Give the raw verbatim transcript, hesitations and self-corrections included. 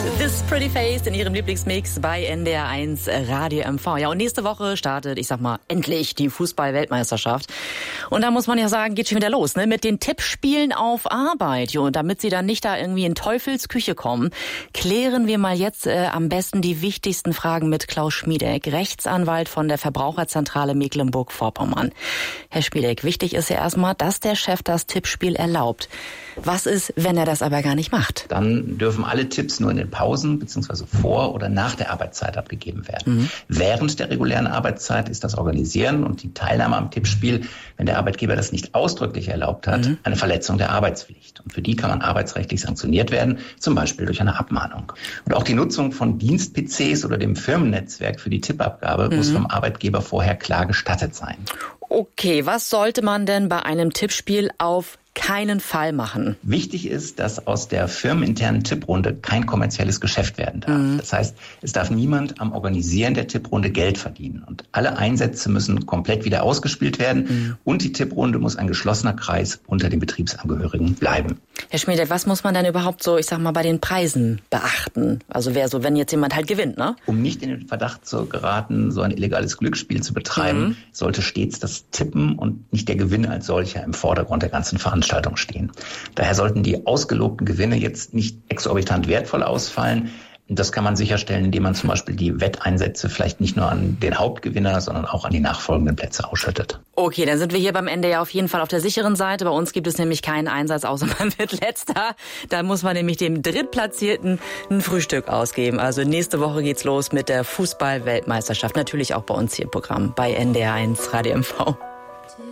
This Pretty Face in ihrem Lieblingsmix bei N D R eins Radio M V. Ja, und nächste Woche startet, ich sag mal, endlich die Fußball-Weltmeisterschaft. Und da muss man ja sagen, geht schon wieder los, ne? Mit den Tippspielen auf Arbeit. Jo, und damit Sie dann nicht da irgendwie in Teufels Küche kommen, klären wir mal jetzt äh, am besten die wichtigsten Fragen mit Klaus Schmiedeck, Rechtsanwalt von der Verbraucherzentrale Mecklenburg-Vorpommern. Herr Schmiedeck, wichtig ist ja erstmal, dass der Chef das Tippspiel erlaubt. Was ist, wenn er das aber gar nicht macht? Dann dürfen alle Tipps nur in den Pausen bzw. vor oder nach der Arbeitszeit abgegeben werden. Mhm. Während der regulären Arbeitszeit ist das Organisieren und die Teilnahme am Tippspiel, wenn der Arbeitgeber das nicht ausdrücklich erlaubt hat, mhm. eine Verletzung der Arbeitspflicht. Und für die kann man arbeitsrechtlich sanktioniert werden, zum Beispiel durch eine Abmahnung. Und auch die Nutzung von Dienst-P Cs oder dem Firmennetzwerk für die Tippabgabe mhm. muss vom Arbeitgeber vorher klar gestattet sein. Okay, was sollte man denn bei einem Tippspiel auf keinen Fall machen? Wichtig ist, dass aus der firmeninternen Tipprunde kein kommerzielles Geschäft werden darf. Mhm. Das heißt, es darf niemand am Organisieren der Tipprunde Geld verdienen. Und alle Einsätze müssen komplett wieder ausgespielt werden. Mhm. Und die Tipprunde muss ein geschlossener Kreis unter den Betriebsangehörigen bleiben. Herr Schmiedeck, was muss man denn überhaupt so, ich sag mal, bei den Preisen beachten? Also wer so, wenn jetzt jemand halt gewinnt, ne? Um nicht in den Verdacht zu geraten, so ein illegales Glücksspiel zu betreiben, mhm. sollte stets das Tippen und nicht der Gewinn als solcher im Vordergrund der ganzen Veranstaltung stehen. Daher sollten die ausgelobten Gewinne jetzt nicht exorbitant wertvoll ausfallen. Das kann man sicherstellen, indem man zum Beispiel die Wetteinsätze vielleicht nicht nur an den Hauptgewinner, sondern auch an die nachfolgenden Plätze ausschüttet. Okay, dann sind wir hier beim Ende ja auf jeden Fall auf der sicheren Seite. Bei uns gibt es nämlich keinen Einsatz, außer man wird Letzter. Da muss man nämlich dem Drittplatzierten ein Frühstück ausgeben. Also nächste Woche geht's los mit der Fußball-Weltmeisterschaft. Natürlich auch bei uns hier im Programm bei N D R eins Radio M V.